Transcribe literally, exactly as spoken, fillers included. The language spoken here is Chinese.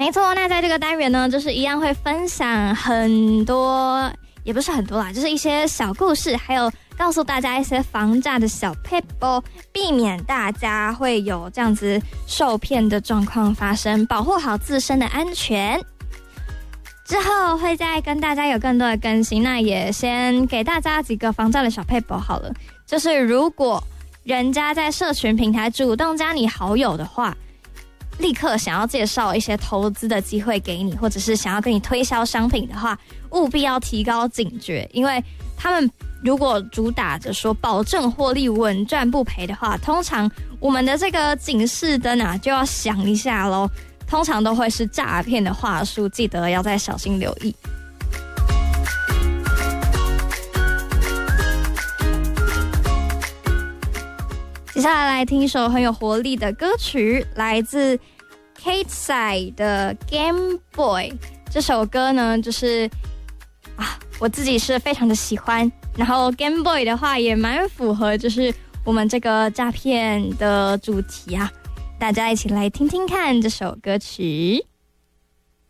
没错，那在这个单元呢，就是一样会分享很多，也不是很多啦，就是一些小故事，还有告诉大家一些防诈的小撇步，避免大家会有这样子受骗的状况发生，保护好自身的安全。之后会再跟大家有更多的更新，那也先给大家几个防诈的小撇步好了。就是如果人家在社群平台主动加你好友的话，立刻想要介绍一些投资的机会给你，或者是想要跟你推销商品的话，务必要提高警觉，因为他们如果主打着说保证获利稳赚不赔的话，通常我们的这个警示灯啊就要响一下咯，通常都会是诈骗的话术，记得要再小心留意。接下来来听一首很有活力的歌曲，来自 Kateside 的 Game Boy。 这首歌呢就是啊，我自己是非常的喜欢，然后 Game Boy 的话也蛮符合就是我们这个诈骗的主题啊，大家一起来听听看这首歌曲。